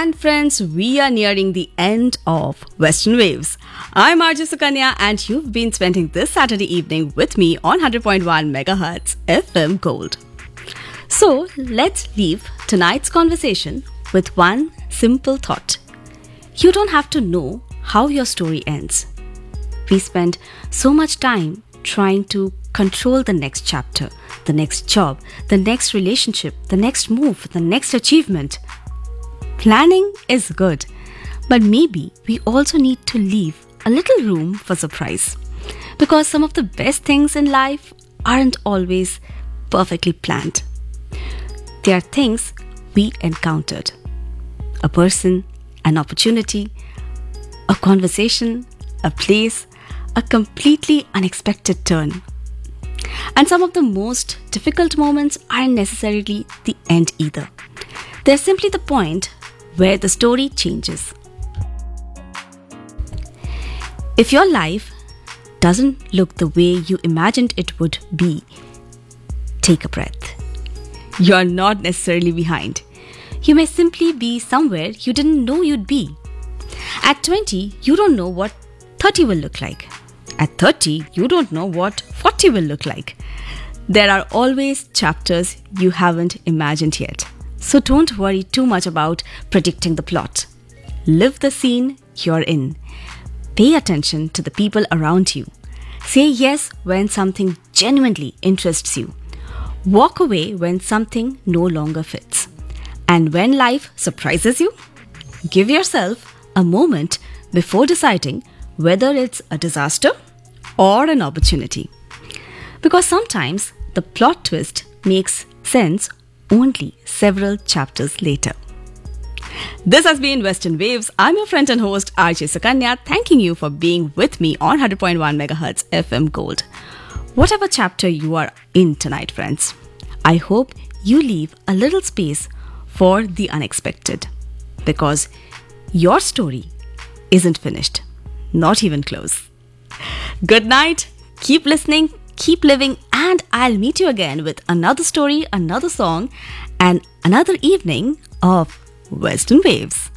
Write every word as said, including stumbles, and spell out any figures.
And friends, we are nearing the end of Western Waves. I'm Arju Sukanya and you've been spending this Saturday evening with me on one hundred point one megahertz F M Gold. So let's leave tonight's conversation with one simple thought. You don't have to know how your story ends. We spend so much time trying to control the next chapter, the next job, the next relationship, the next move, the next achievement. Planning is good, but maybe we also need to leave a little room for surprise. Because some of the best things in life aren't always perfectly planned. They are things we encountered. A person, an opportunity, a conversation, a place, a completely unexpected turn. And some of the most difficult moments aren't necessarily the end either. They're simply the point where the story changes. If your life doesn't look the way you imagined it would be, take a breath. You're not necessarily behind. You may simply be somewhere you didn't know you'd be. At twenty, you don't know what thirty will look like. At thirty, you don't know what forty will look like. There are always chapters you haven't imagined yet. So don't worry too much about predicting the plot. Live the scene you're in. Pay attention to the people around you. Say yes when something genuinely interests you. Walk away when something no longer fits. And when life surprises you, give yourself a moment before deciding whether it's a disaster or an opportunity. Because sometimes the plot twist makes sense only several chapters later. This has been Western Waves. I'm your friend and host R J Sukanya, thanking you for being with me on one hundred point one megahertz F M Gold. Whatever chapter you are in tonight, friends, I hope you leave a little space for the unexpected. Because your story isn't finished. Not even close. Good night. Keep listening. Keep living, and I'll meet you again with another story, another song, and another evening of Western Waves.